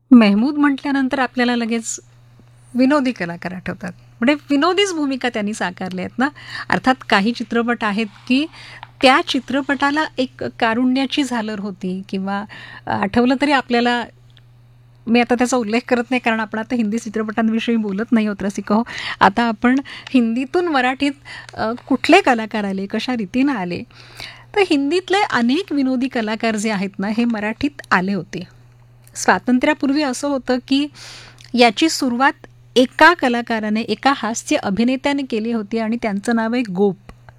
मेहमूद म्हटल्यानंतर आपल्याला लगेच विनोदी कलाकार आठवतात. म्हणजे विनोदीच भूमिका त्यांनी साकारल्या आहेत ना. अर्थात काही चित्रपट आहेत की त्या चित्रपटाला एक कारुण्याची झालर होती किंवा आठवलं तरी आपल्याला, मी आता त्याचा उल्लेख करत नाही कारण आपण आता हिंदी चित्रपटांविषयी बोलत नाही होत रसिक हो. आता आपण हिंदीतून मराठीत कुठले कलाकार आले, कशा रीतीनं आले, तर हिंदीतले अनेक विनोदी कलाकार जे आहेत ना हे मराठीत आले होते. स्वातंत्र्यापूर्वी असं होतं की याची सुरुवात एका कलाकाराने, एका हास्य अभिनेत्याने केली होती आणि त्यांचं नाव आहे गोप.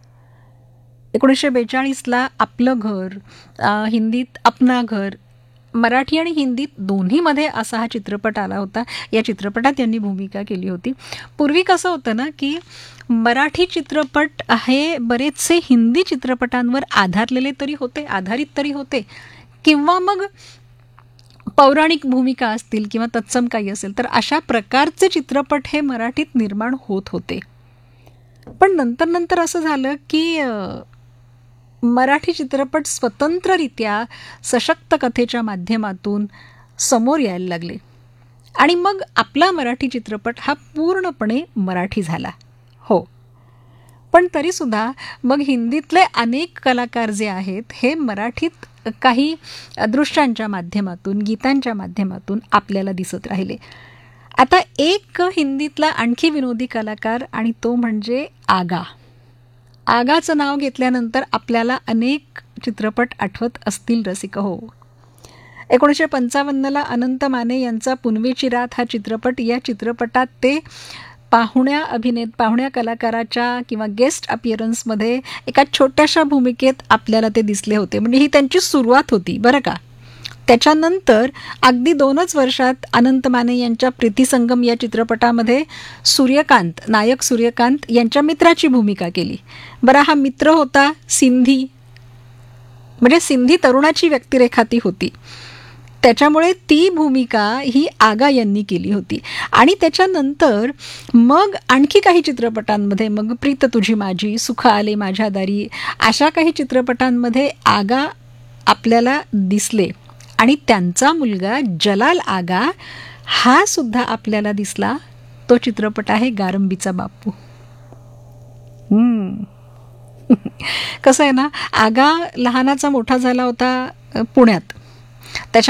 1942ला आपलं घर, हिंदीत अपना घर, मराठी आणि हिंदीत दोन्हीमध्ये असा हा चित्रपट आला होता. या चित्रपटात यांनी भूमिका केली होती. पूर्वी कसं होतं ना की मराठी चित्रपट हे बरेचसे हिंदी चित्रपटांवर आधारित तरी होते किंवा मग पौराणिक भूमिका असतील किंवा तत्सम काही असेल तर अशा प्रकारचे चित्रपट हे मराठीत निर्माण होत होते. पण नंतर नंतर असं झालं की मराठी चित्रपट स्वतंत्ररित्या सशक्त कथेच्या माध्यमातून समोर यायला लागले आणि मग आपला मराठी चित्रपट हा पूर्णपणे मराठी झाला. हो, पण तरीसुद्धा मग हिंदीतले अनेक कलाकार जे आहेत हे मराठीत काही दृश्यांच्या माध्यमातून, गीतांच्या माध्यमातून आपल्याला दिसत राहिले. आता एक हिंदीतला आणखी विनोदी कलाकार आणि तो म्हणजे आगा. आगाचं नाव घेतल्यानंतर आपल्याला अनेक चित्रपट आठवत असतील रसिक हो. 1955ला अनंत माने यांचा पुनवेची रात हा चित्रपट, या चित्रपटात ते पाहुण्या कलाकाराच्या किंवा गेस्ट अपिअरन्समध्ये एका छोट्याशा भूमिकेत आपल्याला ते दिसले होते. म्हणजे ही त्यांची सुरुवात होती बरं का. त्याच्यानंतर अगदी 2च वर्षात अनंत माने यांच्या प्रीतिसंगम या चित्रपटामध्ये नायक सूर्यकांत यांच्या मित्राची भूमिका केली. बरं, हा मित्र होता सिंधी, म्हणजे सिंधी तरुणाची व्यक्तिरेखा ती होती. त्याच्यामुळे ती भूमिका ही आगा यांनी केली होती. आणि त्याच्यानंतर मग आणखी काही चित्रपटांमध्ये, मग प्रीत तुझी माझी, सुख आले माझ्या दारी, अशा काही चित्रपटांमध्ये आगा आपल्याला दिसले. आणि त्यांचा मुलगा जलाल आगा हा सुद्धा आपल्याला दिसला. तो चित्रपट आहे गारंबीचा बापू. कसं आहे ना, आगा लहानाचा मोठा झाला होता पुण्यात. त्याच्या